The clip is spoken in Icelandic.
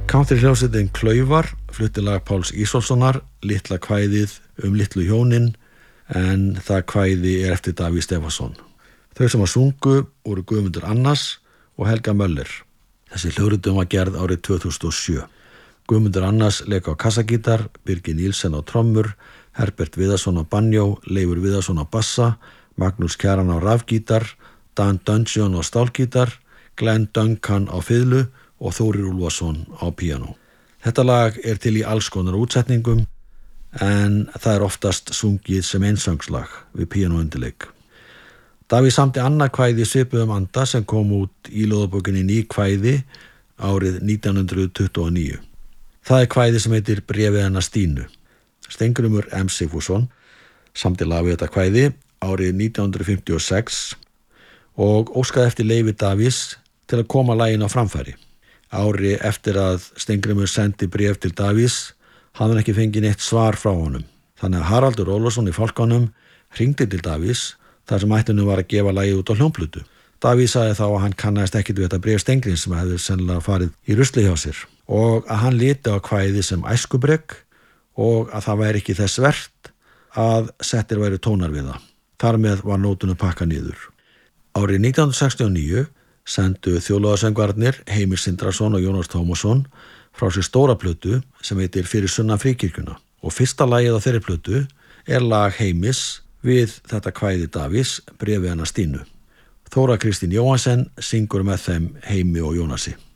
Countryhljómsveitin Klaufar flutti lag Páls Ísólfssonar, Litla kvæðið litlu hjónin, en það kvæði eftir Davíð Stefánsson. Þau sem sungu voru Guðmundur Annars og Helga Möller. Þessi hljóðritun var gerð árið 2007. Guðmundur Annars leik á kassagítar, Birgir Níelsen á trommur, Herbert Viðarsson á banjó, Leifur Viðarsson á bassa, Magnús Kjaran á rafgítar, Dan Dungeon á stálgítar, Glenn Duncan á fiðlu og Þórir Úlfarsson á píanó. Þetta lag til í alls konar útsetningum en það oftast sungið sem einsöngslag við píanóundirleik. Davíð samdi annað kvæði svipuðum anda sem kom út í ljóðabókinni Ný kvæði árið 1929. Það kvæði sem heitir Bréfið hennar Stínu. Steingrímur M. Sigfússon samdi lag við þetta kvæði árið 1956 og óskaði eftir leyfi Davíðs til að koma laginu á framfæri. Ári eftir að Steingrímur sendi bréf til Davíðs hafði hann ekki fengið neitt svar frá honum. Þannig að Haraldur Ólafsson í Fálkanum hringdi til Davíðs þar sem ætlunum var að gefa lagið út á hljómplutu. Davíð sagði þá að hann kannaðist ekkit við þetta bréf Steingríms sem hefði sennilega farið í rusli hjá sér og að hann liti á kvæði sem æskubrek og að það væri ekki þess vert að settir væri tónar við það. Þar með var nótunum pakkað niður. Árið 1969 sendu þjóðlagarsöngvarnir Heimir Sindrason og Jónas Tómasson frá sér stóra plötu sem heitir Fyrir sunnan fríkirkjuna og fyrsta lagið á þeirri plötu lag Heimis við þetta kvæði Davíðs, Bréfið hennar Stínu. Þóra Kristín Jóhansen syngur með þeim Heimi og Jónasi.